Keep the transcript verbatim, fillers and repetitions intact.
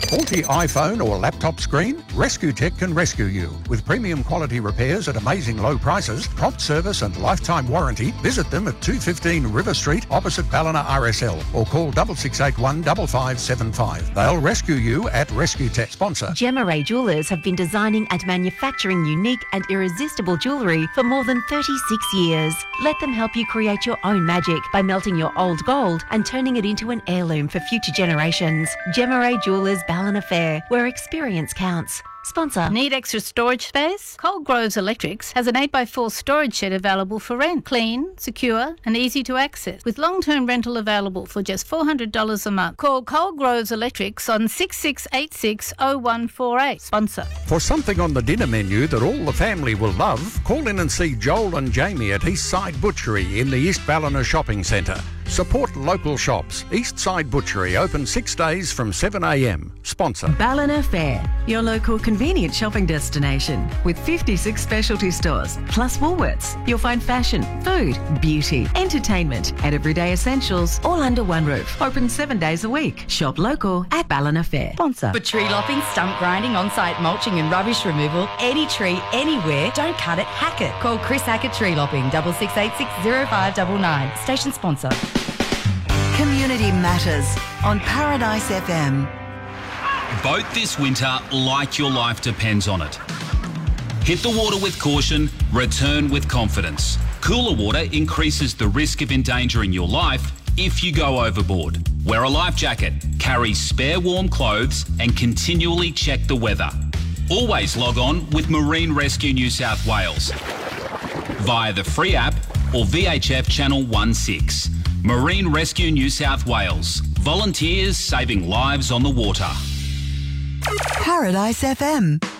Faulty iPhone or laptop screen? Rescue Tech can rescue you. With premium quality repairs at amazing low prices, prompt service and lifetime warranty, visit them at two fifteen River Street opposite Ballina R S L or call six six eight one five five seven five. They'll rescue you at Rescue Tech. Sponsor. Gemma Ray Jewellers have been designing and manufacturing unique and irresistible jewellery for more than thirty-six years. Let them help you create your own magic by melting your old gold and turning it into an heirloom for future generations. Gemma Ray Jewellers, Ballina Fair, where experience counts. Sponsor. Need extra storage space? Coldgroves Electrics has an eight by four storage shed available for rent. Clean, secure and easy to access, with long-term rental available for just four hundred dollars a month. Call Coldgroves Electrics on six six eight six oh one four eight. Sponsor. For something on the dinner menu that all the family will love, call in and see Joel and Jamie at Eastside Butchery in the East Ballina Shopping Centre. Support local shops. Eastside Butchery open six days from seven a m. Sponsor. Ballina Fair, your local convenient shopping destination with fifty-six specialty stores plus Woolworths. You'll find fashion, food, beauty, entertainment and everyday essentials all under one roof. Open seven days a week. Shop local at Ballina Fair. Sponsor. For tree lopping, stump grinding, on-site mulching and rubbish removal, any tree, anywhere, don't cut it, hack it. Call Chris Hackett Tree Lopping, six six eight six oh five nine nine. Station sponsor. Community Matters on Paradise F M. Boat this winter like your life depends on it. Hit the water with caution, return with confidence. Cooler water increases the risk of endangering your life if you go overboard. Wear a life jacket, carry spare warm clothes and continually check the weather. Always log on with Marine Rescue New South Wales via the free app or V H F Channel sixteen. Marine Rescue New South Wales. Volunteers saving lives on the water. Paradise F M.